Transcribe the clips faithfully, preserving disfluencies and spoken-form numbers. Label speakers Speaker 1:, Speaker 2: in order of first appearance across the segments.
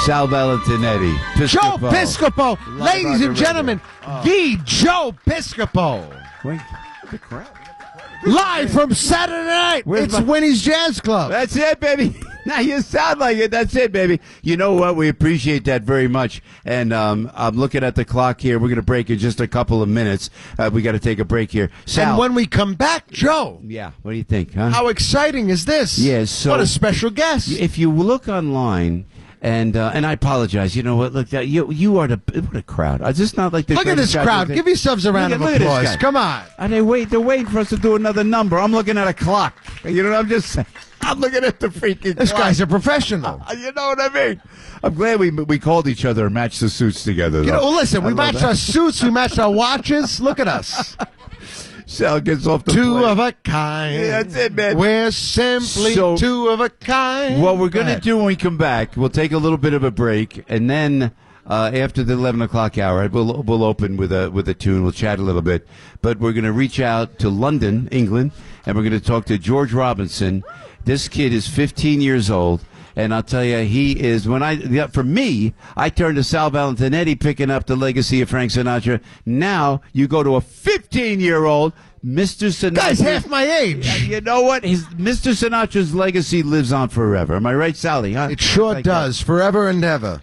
Speaker 1: Sal Valentinetti.
Speaker 2: Joe Piscopo. Ladies and gentlemen, oh. the Joe Piscopo.
Speaker 1: Wait, the crowd.
Speaker 2: Live from Saturday night. Where's it's my... Winnie's Jazz Club.
Speaker 1: That's it, baby. Now you sound like it. That's it, baby. You know what? We appreciate that very much. And um, I'm looking at the clock here. We're going to break in just a couple of minutes. Uh, we got to take a break here. Sal.
Speaker 2: And when we come back, Joe.
Speaker 1: Yeah. What do you think? Huh?
Speaker 2: How exciting is this?
Speaker 1: Yes. Yeah, so
Speaker 2: what a special guest.
Speaker 1: If you look online. And uh, and I apologize. You know what? Look, uh, you you are the what a crowd. It's just not like the
Speaker 2: look at this crowd. Give yourselves a round
Speaker 1: look
Speaker 2: of
Speaker 1: at,
Speaker 2: applause. Come on.
Speaker 1: And they wait. They're waiting for us to do another number. I'm looking at a clock. You know what I'm just saying? I'm looking at the freaking.
Speaker 2: This
Speaker 1: clock.
Speaker 2: guy's a professional.
Speaker 1: Uh, you know what I mean? I'm glad we we called each other and matched the suits together. Though.
Speaker 2: You know, well, listen. We matched
Speaker 1: that.
Speaker 2: our suits. We matched our watches. Look at us.
Speaker 1: Sal gets off the
Speaker 2: Two
Speaker 1: plane.
Speaker 2: of a kind.
Speaker 1: Yeah, that's it, man.
Speaker 2: We're simply
Speaker 1: so,
Speaker 2: two of a kind.
Speaker 1: What we're going to do when we come back, we'll take a little bit of a break, and then uh, after the eleven o'clock hour, we'll we'll open with a with a tune. We'll chat a little bit, but we're going to reach out to London, England, and we're going to talk to George Robinson. This kid is fifteen years old. And I'll tell you, he is, when I, for me, I turned to Sal Valentinetti picking up the legacy of Frank Sinatra. Now you go to a fifteen-year-old, Mister Sinatra.
Speaker 2: Guy's half my age.
Speaker 1: You know what? His Mister Sinatra's legacy lives on forever. Am I right, Sally? Huh?
Speaker 2: It sure like does, that. Forever and ever.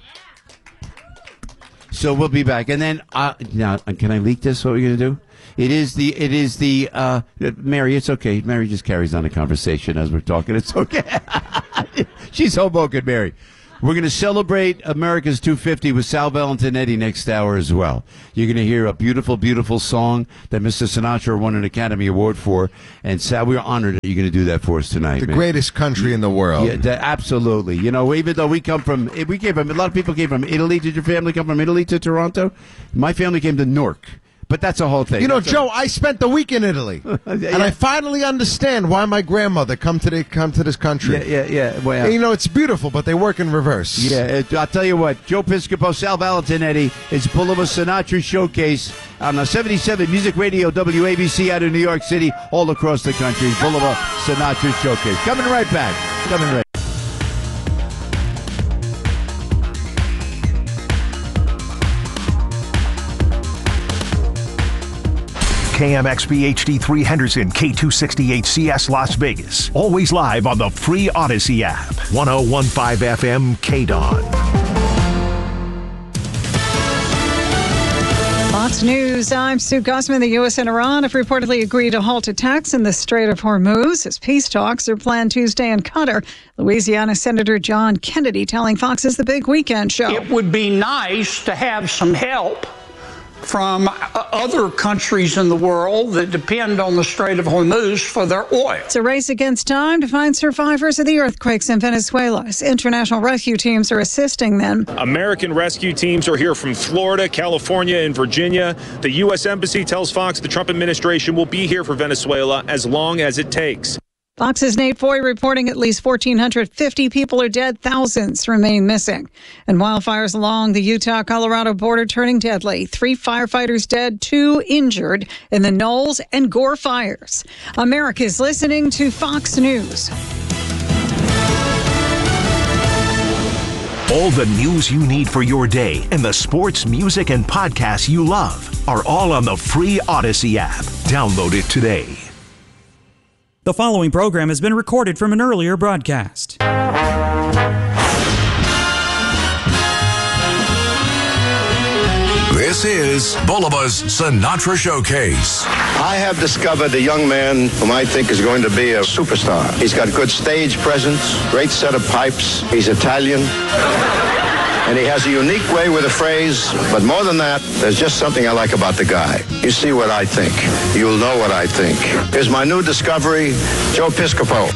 Speaker 1: So we'll be back. And then, uh, now, can I leak this, what we're going to do? It is the, it is the, uh, Mary, it's okay. Mary just carries on the conversation as we're talking. It's okay. She's Hoboken, Mary. We're going to celebrate America's two fifty with Sal Valentinetti next hour as well. You're going to hear a beautiful, beautiful song that Mister Sinatra won an Academy Award for. And Sal, we're honored that you're going to do that for us tonight.
Speaker 2: The
Speaker 1: man.
Speaker 2: greatest country in the world.
Speaker 1: Yeah, that, absolutely. You know, even though we come from, we came from, a lot of people came from Italy. Did your family come from Italy to Toronto? My family came to Newark. But that's a whole thing.
Speaker 2: You know,
Speaker 1: that's
Speaker 2: Joe,
Speaker 1: a...
Speaker 2: I spent the week in Italy, yeah. and I finally understand why my grandmother come to the, come to this country.
Speaker 1: Yeah, yeah, yeah. Well,
Speaker 2: and, you know, it's beautiful, but they work in reverse.
Speaker 1: Yeah, it, I'll tell you what, Joe Piscopo, Sal Valentinetti, it's Boulevard Sinatra Showcase on the seventy-seven Music Radio W A B C out of New York City, all across the country. Boulevard Sinatra Showcase. Coming right back. Coming right.
Speaker 3: K M X B H D three Henderson, K two sixty-eight C S Las Vegas. Always live on the free Odyssey app. one oh one point five F M K D O N.
Speaker 4: Fox News, I'm Sue Guzman. The U S and Iran have reportedly agreed to halt attacks in the Strait of Hormuz as peace talks are planned Tuesday in Qatar. Louisiana Senator John Kennedy telling Fox's The Big Weekend Show.
Speaker 5: It would be nice to have some help from other countries in the world that depend on the Strait of Hormuz for their oil.
Speaker 4: It's a race against time to find survivors of the earthquakes in Venezuela. As international rescue teams are assisting them.
Speaker 6: American rescue teams are here from Florida, California, and Virginia. The U S Embassy tells Fox the Trump administration will be here for Venezuela as long as it takes.
Speaker 4: Fox's Nate Foy reporting at least one thousand four hundred fifty people are dead, thousands remain missing. And wildfires along the Utah-Colorado border turning deadly. Three firefighters dead, two injured in the Knowles and Gore fires. America's listening to Fox News.
Speaker 3: All the news you need for your day and the sports, music, and podcasts you love are all on the free Odyssey app. Download it today.
Speaker 7: The following program has been recorded from an earlier broadcast.
Speaker 8: This is Boulevard's Sinatra Showcase.
Speaker 9: I have discovered a young man whom I think is going to be a superstar. He's got good stage presence, great set of pipes. He's Italian. And he has a unique way with a phrase, but more than that, there's just something I like about the guy. You see what I think. You'll know what I think. Here's my new discovery, Joe Piscopo.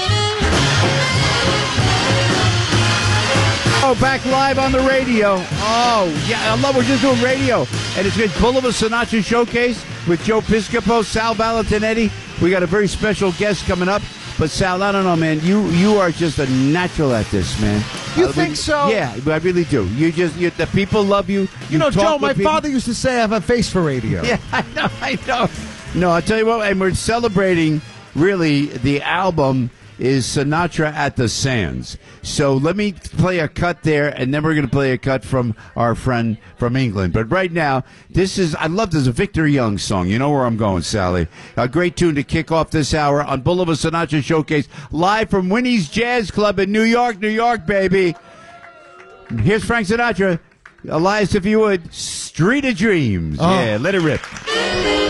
Speaker 1: Oh, back live on the radio. Oh, yeah, I love we're just doing radio. And it's been Boulevard Sinatra Showcase with Joe Piscopo, Sal Valentinetti. We got a very special guest coming up. But Sal, I don't know, man. You you are just a natural at this, man.
Speaker 2: You
Speaker 1: uh,
Speaker 2: think
Speaker 1: we,
Speaker 2: so?
Speaker 1: Yeah, I really do. You just you, the people love you. You,
Speaker 2: you know, Joe, my
Speaker 1: people.
Speaker 2: father used to say I have a face for radio.
Speaker 1: Yeah, I know, I know. No, I'll tell you what, and we're celebrating really the album is Sinatra at the Sands. So let me play a cut there, and then we're going to play a cut from our friend from England. But right now, this is, I love this, a Victor Young song. You know where I'm going, Sally. A great tune to kick off this hour on Boulevard Sinatra Showcase, live from Winnie's Jazz Club in New York, New York, baby. Here's Frank Sinatra. Elias, if you would, Street of Dreams.
Speaker 2: Oh.
Speaker 1: Yeah, let it rip.